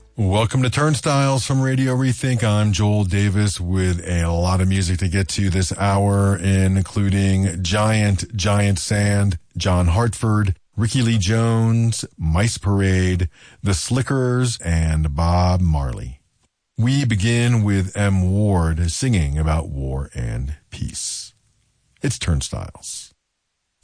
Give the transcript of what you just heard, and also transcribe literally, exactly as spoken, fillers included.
Welcome to Turnstiles from Radio Rethink. I'm Joel Davis with a lot of music to get to this hour, including Giant, Giant Sand, John Hartford, Ricky Lee Jones, Mice Parade, The Slickers, and Bob Marley. We begin with M. Ward singing about war and peace. It's Turnstiles.